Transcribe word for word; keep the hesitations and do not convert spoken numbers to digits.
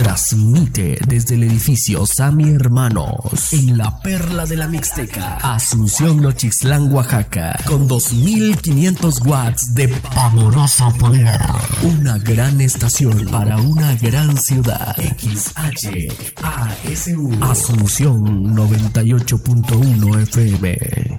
Transmite desde el edificio Sami Hermanos en la Perla de la Mixteca, Asunción, Nochixtlán, Oaxaca, con dos mil quinientos watts de poderoso poder. Una gran estación para una gran ciudad. X H A S U Asunción noventa y ocho punto uno F M.